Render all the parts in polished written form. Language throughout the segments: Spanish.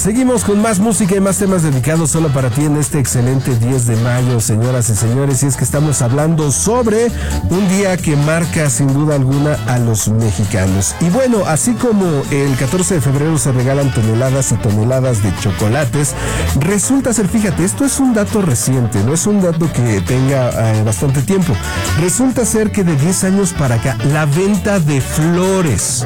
Seguimos con más música y más temas dedicados solo para ti en este excelente 10 de mayo, señoras y señores. Y es que estamos hablando sobre un día que marca sin duda alguna a los mexicanos. Y bueno, así como el 14 de febrero se regalan toneladas y toneladas de chocolates, resulta ser, fíjate, esto es un dato reciente, no es un dato que tenga bastante tiempo. Resulta ser que de 10 años para acá, la venta de flores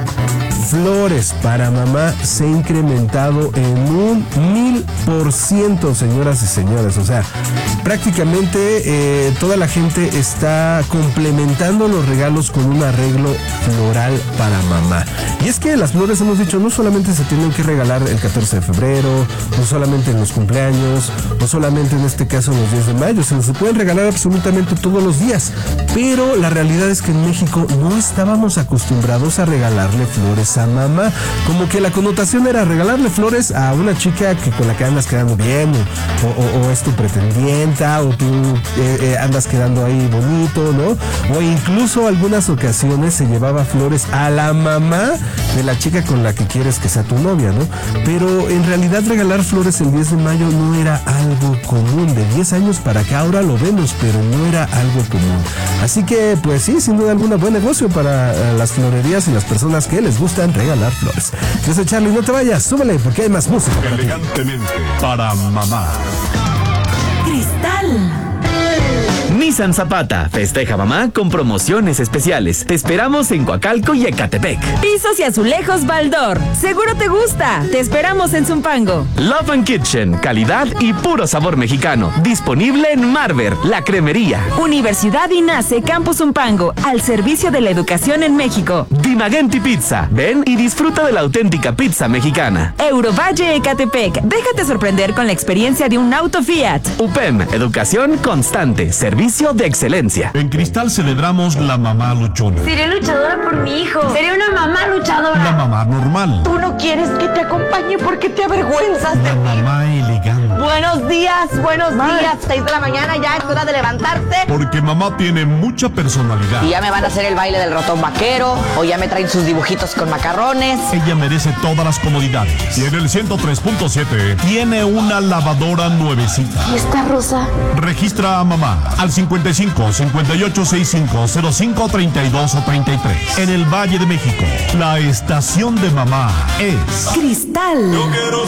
para mamá se ha incrementado en un 1000%, señoras y señores. O sea, prácticamente toda la gente está complementando los regalos con un arreglo floral para mamá. Y es que las flores, hemos dicho, no solamente se tienen que regalar el 14 de febrero, no solamente en los cumpleaños, no solamente en este caso en los 10 de mayo, sino se pueden regalar absolutamente todos los días. Pero la realidad es que en México no estábamos acostumbrados a regalarle flores a mamá. Como que la connotación era regalarle flores a una chica con la que andas quedando bien, o es tu pretendienta, o tú andas quedando ahí bonito, ¿no? O incluso algunas ocasiones se llevaba flores a la mamá de la chica con la que quieres que sea tu novia, ¿no? Pero en realidad regalar flores el 10 de mayo no era algo común. De 10 años para acá ahora lo vemos, pero no era algo común. Así que, pues sí, sin duda alguna, buen negocio para las florerías y las personas que les gustan regalar flores. Yo soy Charlie, no te vayas, súbele porque hay más música. Elegantemente para mamá. Cristal. Nissan Zapata festeja mamá con promociones especiales. Te esperamos en Coacalco y Ecatepec. Pisos y azulejos Baldor. Seguro te gusta. Te esperamos en Zumpango. Love and Kitchen, calidad y puro sabor mexicano. Disponible en Marver, la cremería. Universidad INACE Campus Zumpango, al servicio de la educación en México. Dimagenti Pizza. Ven y disfruta de la auténtica pizza mexicana. Eurovalle Ecatepec. Déjate sorprender con la experiencia de un auto Fiat. UPEM, educación constante, servicio de excelencia. En Cristal celebramos la mamá luchona. Seré luchadora por mi hijo. Seré una mamá luchadora. La mamá normal. Tú no quieres que te acompañe porque te avergüenzas de La mí. mamá elegante. Buenos días, 6 de la mañana, ya es hora de levantarse. Porque mamá tiene mucha personalidad. Y ya me van a hacer el baile del ratón vaquero, o ya me traen sus dibujitos con macarrones. Ella merece todas las comodidades. Y en el 103.7 tiene una lavadora nuevecita. ¿Y esta rosa? Registra a mamá al 55 58 65 05 32 o 33. En el Valle de México, la estación de mamá es Cristal.